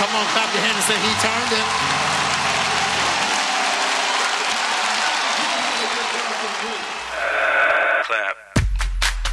Come on, clap your hands and say he turned it. Clap.